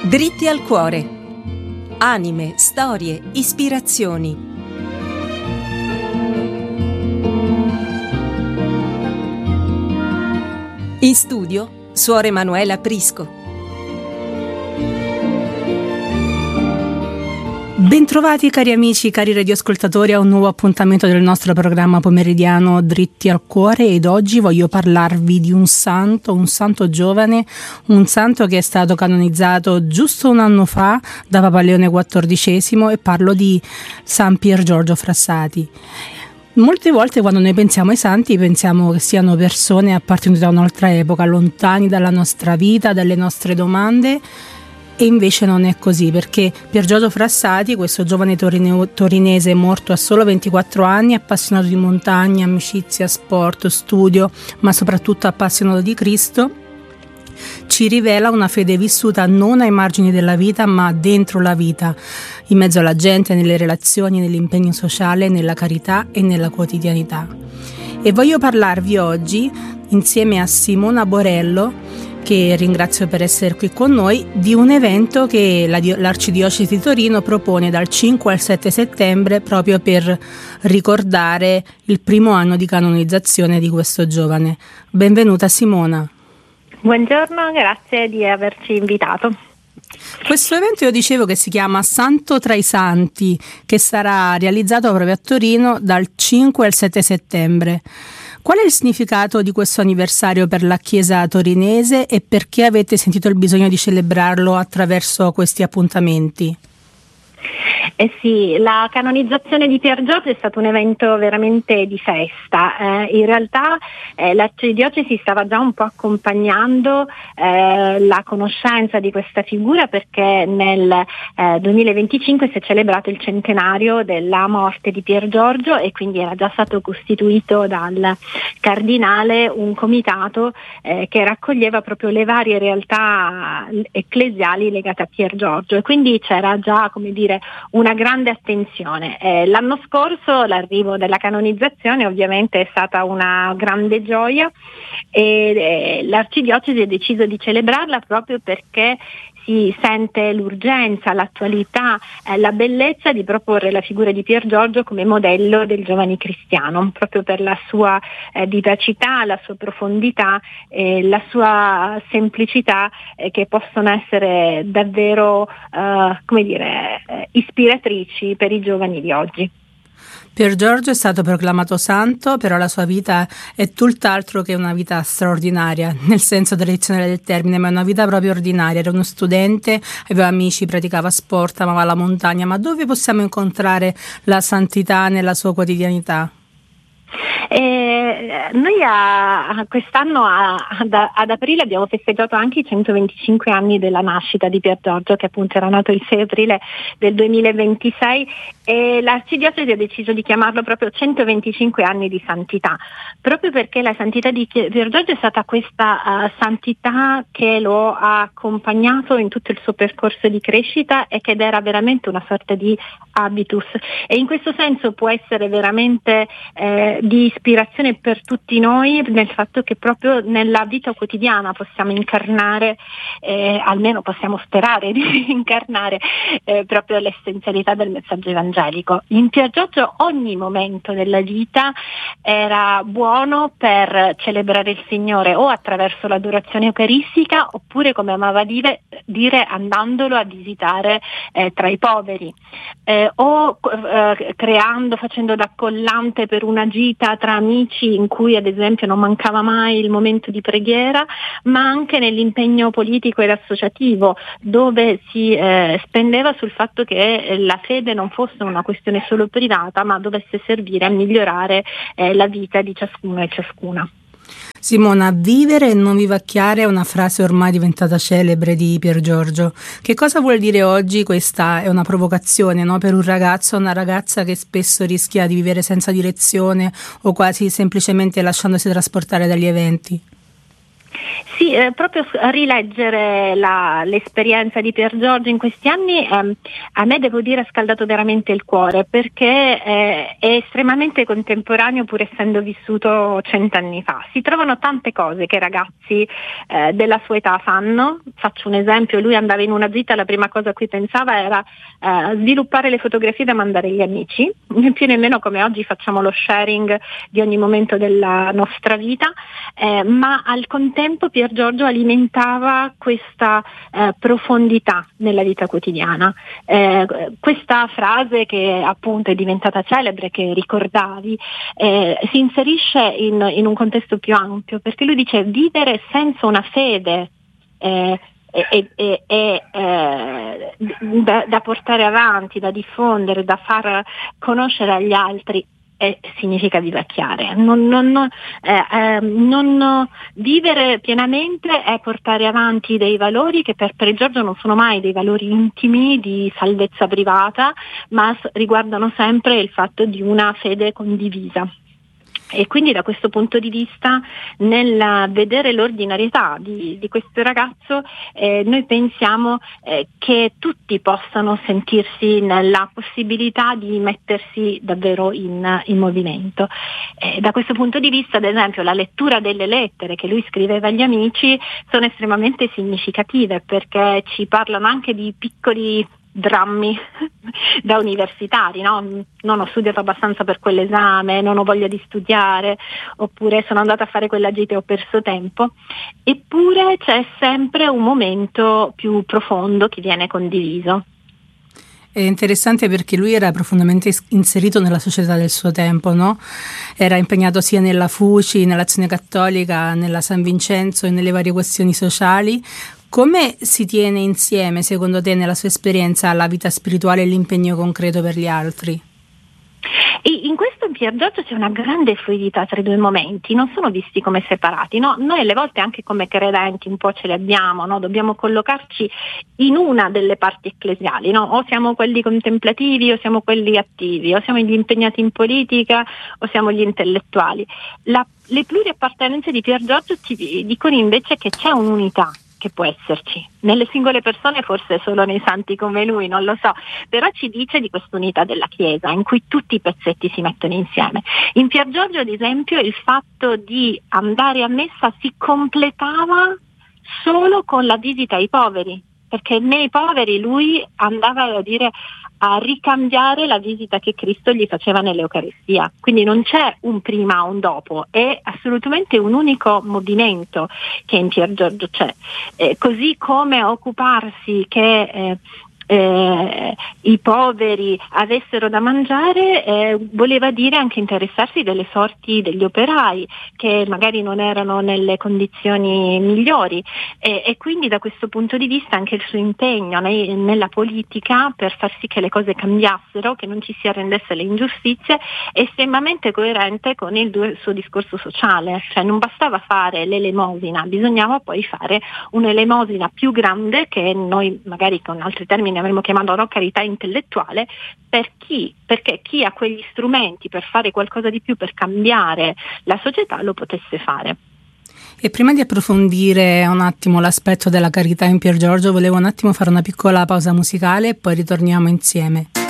Dritti al cuore. Anime, storie, ispirazioni. In studio, Suor Emanuela Prisco. Bentrovati cari amici, cari radioascoltatori a un nuovo appuntamento del nostro programma pomeridiano Dritti al Cuore, ed oggi voglio parlarvi di un santo giovane, un santo che è stato canonizzato giusto un anno fa da Papa Leone XIV, e parlo di San Pier Giorgio Frassati. Molte volte quando noi pensiamo ai santi pensiamo che siano persone appartenute a un'altra epoca, lontani dalla nostra vita, dalle nostre domande. E invece non è così, perché Pier Giorgio Frassati, questo giovane torinese morto a solo 24 anni, appassionato di montagna, amicizia, sport, studio, ma soprattutto appassionato di Cristo, ci rivela una fede vissuta non ai margini della vita, ma dentro la vita, in mezzo alla gente, nelle relazioni, nell'impegno sociale, nella carità e nella quotidianità. E voglio parlarvi oggi, insieme a Simona Borello, che ringrazio per essere qui con noi, di un evento che l'Arcidiocesi di Torino propone dal 5 al 7 settembre proprio per ricordare il primo anno di canonizzazione di questo giovane. Benvenuta Simona. Buongiorno, grazie di averci invitato. Questo evento, io dicevo, che si chiama Santo tra i Santi, che sarà realizzato proprio a Torino dal 5 al 7 settembre. Qual è il significato di questo anniversario per la Chiesa torinese e perché avete sentito il bisogno di celebrarlo attraverso questi appuntamenti? Sì, la canonizzazione di Pier Giorgio è stato un evento veramente di festa. In realtà l'Arcidiocesi stava già un po' accompagnando la conoscenza di questa figura, perché nel 2025 si è celebrato il centenario della morte di Pier Giorgio, e quindi era già stato costituito dal cardinale un comitato che raccoglieva proprio le varie realtà ecclesiali legate a Pier Giorgio, e quindi c'era già, come dire, una grande attenzione. L'anno scorso l'arrivo della canonizzazione ovviamente è stata una grande gioia, e l'Arcidiocesi ha deciso di celebrarla proprio perché si sente l'urgenza, l'attualità, la bellezza di proporre la figura di Pier Giorgio come modello del giovane cristiano, proprio per la sua vivacità, la sua profondità e la sua semplicità, che possono essere davvero ispiratrici per i giovani di oggi. Pier Giorgio è stato proclamato santo, però la sua vita è tutt'altro che una vita straordinaria, nel senso tradizionale del termine, ma è una vita proprio ordinaria. Era uno studente, aveva amici, praticava sport, amava la montagna. Ma dove possiamo incontrare la santità nella sua quotidianità? Noi quest'anno ad aprile abbiamo festeggiato anche i 125 anni della nascita di Pier Giorgio, che appunto era nato il 6 aprile del 2026, e l'Arcidiocesi ha deciso di chiamarlo proprio 125 anni di santità, proprio perché la santità di Pier Giorgio è stata questa santità che lo ha accompagnato in tutto il suo percorso di crescita, e che era veramente una sorta di habitus, e in questo senso può essere veramente di ispirazione per tutti noi, nel fatto che proprio nella vita quotidiana possiamo incarnare, almeno possiamo sperare di incarnare proprio l'essenzialità del messaggio evangelico. In Pier Giorgio ogni momento della vita era buono per celebrare il Signore, o attraverso l'adorazione eucaristica, oppure, come amava dire andandolo a visitare tra i poveri, o facendo da collante per una gita tra amici, in cui ad esempio non mancava mai il momento di preghiera, ma anche nell'impegno politico ed associativo, dove si spendeva sul fatto che la fede non fosse una questione solo privata, ma dovesse servire a migliorare la vita di ciascuno e ciascuna. Simona, vivere e non vivacchiare è una frase ormai diventata celebre di Pier Giorgio. Che cosa vuol dire oggi? Questa è una provocazione, no? Per un ragazzo o una ragazza che spesso rischia di vivere senza direzione o quasi semplicemente lasciandosi trasportare dagli eventi. Sì, proprio rileggere l'esperienza di Piergiorgio in questi anni a me, devo dire, ha scaldato veramente il cuore, perché è estremamente contemporaneo, pur essendo vissuto 100 anni fa. Si trovano tante cose che i ragazzi della sua età fanno. Faccio un esempio: lui andava in una gita, la prima cosa a cui pensava era sviluppare le fotografie da mandare agli amici, né più nemmeno come oggi facciamo lo sharing di ogni momento della nostra vita, ma al contempo Piergiorgio alimentava questa profondità nella vita quotidiana. Questa frase, che appunto è diventata celebre, che ricordavi, si inserisce in un contesto più ampio, perché lui dice: vivere senza una fede da portare avanti, da diffondere, da far conoscere agli altri, significa vivacchiare. Non vivere pienamente è portare avanti dei valori che per Piergiorgio non sono mai dei valori intimi di salvezza privata, ma riguardano sempre il fatto di una fede condivisa. E quindi da questo punto di vista, nel vedere l'ordinarietà di questo ragazzo, noi pensiamo che tutti possano sentirsi nella possibilità di mettersi davvero in movimento. Da questo punto di vista, ad esempio, la lettura delle lettere che lui scriveva agli amici sono estremamente significative, perché ci parlano anche di piccoli drammi da universitari, no? Non ho studiato abbastanza per quell'esame, non ho voglia di studiare, oppure sono andata a fare quella gita e ho perso tempo. Eppure c'è sempre un momento più profondo che viene condiviso. È interessante perché lui era profondamente inserito nella società del suo tempo, no? Era impegnato sia nella FUCI, nell'Azione Cattolica, nella San Vincenzo e nelle varie questioni sociali. Come si tiene insieme, secondo te, nella sua esperienza, la vita spirituale e l'impegno concreto per gli altri? In questo Piergiorgio c'è una grande fluidità tra i due momenti, non sono visti come separati, no? Noi alle volte anche come credenti un po' ce li abbiamo, no? Dobbiamo collocarci in una delle parti ecclesiali, no? O siamo quelli contemplativi o siamo quelli attivi, o siamo gli impegnati in politica o siamo gli intellettuali. Le pluriappartenenze di Piergiorgio ci dicono invece che c'è un'unità che può esserci nelle singole persone, forse solo nei santi come lui, non lo so, però ci dice di quest'unità della Chiesa in cui tutti i pezzetti si mettono insieme. In Piergiorgio, ad esempio, il fatto di andare a messa si completava solo con la visita ai poveri, perché nei poveri lui andava a ricambiare la visita che Cristo gli faceva nell'Eucaristia. Quindi non c'è un prima o un dopo, è assolutamente un unico movimento che in Piergiorgio c'è. Così come occuparsi che i poveri avessero da mangiare, voleva dire anche interessarsi delle sorti degli operai che magari non erano nelle condizioni migliori, e quindi da questo punto di vista anche il suo impegno nella politica per far sì che le cose cambiassero, che non ci si arrendesse alle ingiustizie, è estremamente coerente con il suo discorso sociale. Cioè non bastava fare l'elemosina, bisognava poi fare un'elemosina più grande, che noi magari con altri termini avremmo chiamato carità intellettuale, perché chi ha quegli strumenti per fare qualcosa di più, per cambiare la società, lo potesse fare. E prima di approfondire un attimo l'aspetto della carità in Piergiorgio, volevo un attimo fare una piccola pausa musicale e poi ritorniamo insieme.